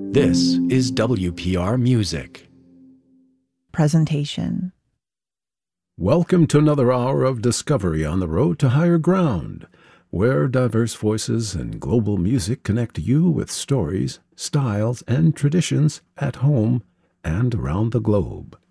This is WPR Music. Presentation. Welcome to another hour of discovery on the road to higher ground, where diverse voices and global music connect you with stories, styles, and traditions at home and around the globe.